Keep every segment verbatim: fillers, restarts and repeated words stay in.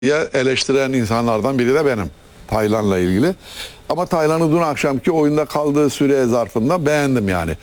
diye eleştiren insanlardan biri de benim. Taylan'la ilgili. Ama Taylan'ı dün akşamki oyunda kaldığı süre zarfında beğendim yani.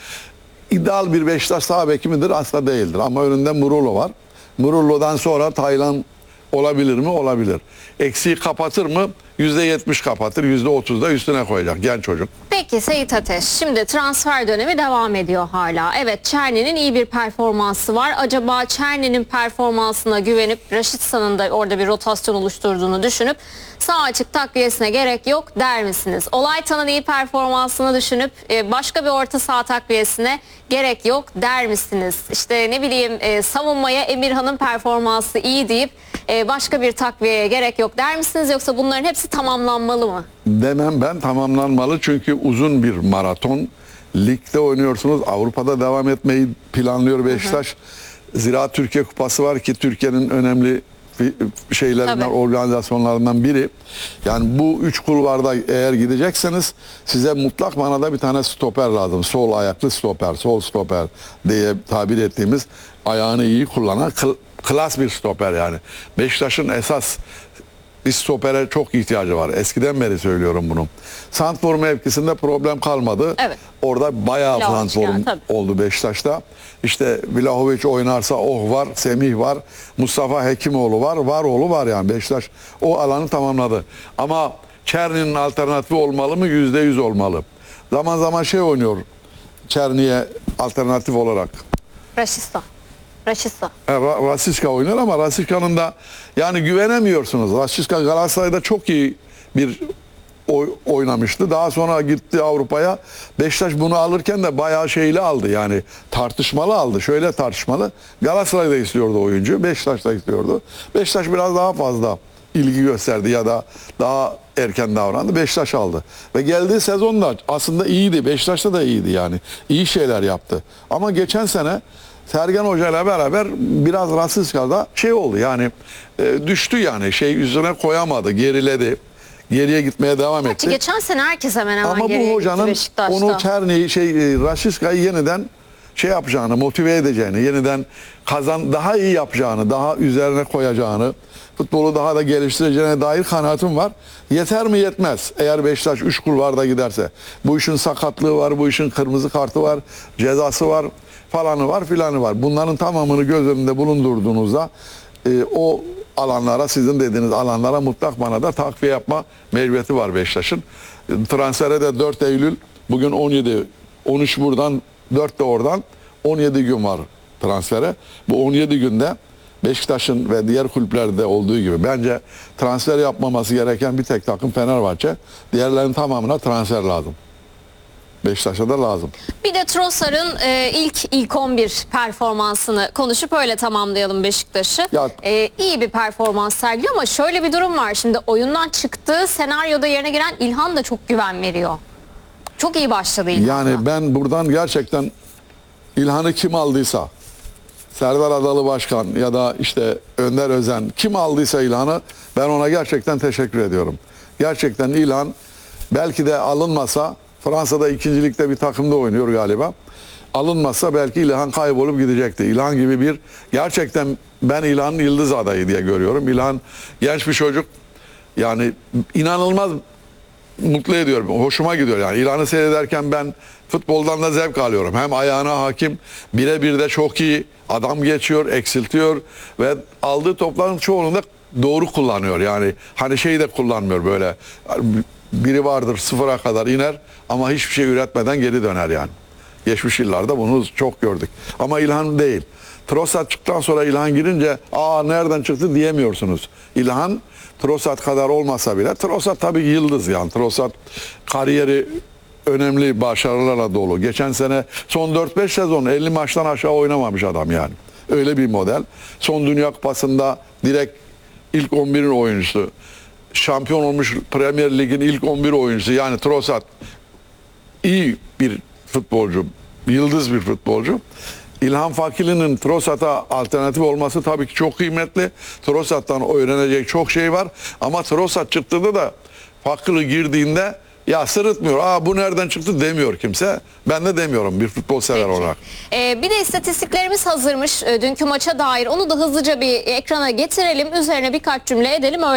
İdeal bir Beşiktaş sağ beki midir? Asla değildir. Ama önünde Murullo var. Murullo'dan sonra Taylan olabilir mi? Olabilir. Eksiği kapatır mı? yüzde yetmiş kapatır. yüzde otuz da üstüne koyacak genç çocuk. Peki Seyit Ateş, şimdi transfer dönemi devam ediyor hala. Evet, Çerni'nin iyi bir performansı var. Acaba Çerni'nin performansına güvenip Raşitsa'nın da orada bir rotasyon oluşturduğunu düşünüp sağ açık takviyesine gerek yok der misiniz? Olaytan'ın iyi performansını düşünüp başka bir orta saha takviyesine gerek yok der misiniz? İşte ne bileyim savunmaya Emirhan'ın performansı iyi deyip başka bir takviyeye gerek yok der misiniz? Yoksa bunların hepsi tamamlanmalı mı? Demem, ben tamamlanmalı çünkü uzun bir maraton. Ligde oynuyorsunuz. Avrupa'da devam etmeyi planlıyor Beşiktaş. Hı hı. Zira Türkiye Kupası var ki Türkiye'nin önemli şeylerinden, Tabii. organizasyonlarından biri. Yani bu üç kulvarda eğer gidecekseniz size mutlak manada bir tane stoper lazım. Sol ayaklı stoper, sol stoper diye tabir ettiğimiz ayağını iyi kullanan kl klas bir stoper yani. Beşiktaş'ın esas bir stopere çok ihtiyacı var. Eskiden beri söylüyorum bunu. Santfor mevkisinde problem kalmadı. Evet. Orada bayağı santforum oldu Beşiktaş'ta. İşte Vlahovic oynarsa Oh var, Semih var, Mustafa Hekimoğlu var, Varoğlu var yani Beşiktaş o alanı tamamladı. Ama Çerni'nin alternatifi olmalı mı? Yüzde yüz olmalı. Zaman zaman şey oynuyor Çerni'ye alternatif olarak. Raşitsa. Raşitsa. Rashica oynuyor ama Rashica'nın da yani güvenemiyorsunuz. Rashica Galatasaray'da çok iyi bir oy, oynamıştı. Daha sonra gitti Avrupa'ya. Beşiktaş bunu alırken de bayağı şeyli aldı. Yani tartışmalı aldı. Şöyle tartışmalı. Galatasaray'da istiyordu oyuncu. Beşiktaş'ta istiyordu. Beşiktaş biraz daha fazla ilgi gösterdi ya da daha erken davrandı. Beşiktaş aldı. Ve geldiği sezonda aslında iyiydi. Beşiktaş'ta da iyiydi yani. İyi şeyler yaptı. Ama geçen sene Sergen Hoca ile beraber biraz Rashiça'da şey oldu yani e, düştü yani şey yüzüne koyamadı, geriledi. Geriye gitmeye devam Gerçi etti. geçen sene herkes hemen hemen Ama geriye bu hocanın Beşiktaş'ta. onu Çerni'yi şey Rashiça'yı yeniden şey yapacağını, motive edeceğini, yeniden kazan daha iyi yapacağını, daha üzerine koyacağını, futbolu daha da geliştireceğine dair kanaatim var. Yeter mi yetmez. Eğer Beşiktaş üç kulvarda giderse. Bu işin sakatlığı var, bu işin kırmızı kartı var, cezası var, falanı var, filanı var. Bunların tamamını göz önünde bulundurduğunuzda e, o alanlara, sizin dediğiniz alanlara mutlak manada takviye yapma mecburiyeti var Beşiktaş'ın. Transfere de dört Eylül, bugün on yedi, on üç buradan, dört de oradan, on yedi gün var transfere. Bu on yedi günde Beşiktaş'ın ve diğer kulüplerde olduğu gibi bence transfer yapmaması gereken bir tek takım Fenerbahçe. Diğerlerinin tamamına transfer lazım. Beşiktaş'a da lazım. Bir de Trossard'ın e, ilk ilk on bir performansını konuşup öyle tamamlayalım Beşiktaş'ı. E, iyi bir performans sergiliyor ama şöyle bir durum var. Şimdi oyundan çıktığı senaryoda yerine giren İlhan da çok güven veriyor. Çok iyi başladı İlhan'la. Yani ben buradan gerçekten İlhan'ı kim aldıysa, Serdar Adalı Başkan ya da işte Önder Özen kim aldıysa İlhan'ı ben ona gerçekten teşekkür ediyorum. Gerçekten İlhan belki de alınmasa, Fransa'da ikincilikte bir takımda oynuyor galiba. Alınmazsa belki İlhan kaybolup gidecekti. İlhan gibi bir gerçekten ben İlhan'ın yıldız adayı diye görüyorum. İlhan genç bir çocuk. Yani inanılmaz mutlu ediyorum. Hoşuma gidiyor yani. İlhan'ı seyrederken ben futboldan da zevk alıyorum. Hem ayağına hakim, birebir de çok iyi. Adam geçiyor, eksiltiyor ve aldığı topların çoğunu da doğru kullanıyor. Yani hani şeyi de kullanmıyor böyle. Biri vardır sıfıra kadar iner ama hiçbir şey üretmeden geri döner yani. Geçmiş yıllarda bunu çok gördük. Ama İlhan değil. Trossard çıktıktan sonra İlhan girince aa nereden çıktı diyemiyorsunuz. İlhan Trossard kadar olmasa bile Trossard tabii yıldız yani. Trossard kariyeri önemli başarılarla dolu. Geçen sene son dört beş sezon elli maçtan aşağı oynamamış adam yani. Öyle bir model. Son Dünya Kupası'nda direkt ilk on birin oyuncusu. Şampiyon olmuş Premier Lig'in ilk on bir oyuncusu. Yani Trossard iyi bir futbolcu. Yıldız bir futbolcu. İlhan Fakili'nin Trossard'a alternatif olması tabii ki çok kıymetli. Trossard'dan öğrenecek çok şey var. Ama Trossard çıktığında da Fakili girdiğinde ya sırıtmıyor. Aa bu nereden çıktı demiyor kimse. Ben de demiyorum bir futbol sever Peki. olarak. Ee, bir de istatistiklerimiz hazırmış e, dünkü maça dair. Onu da hızlıca bir ekrana getirelim. Üzerine birkaç cümle edelim. Öyle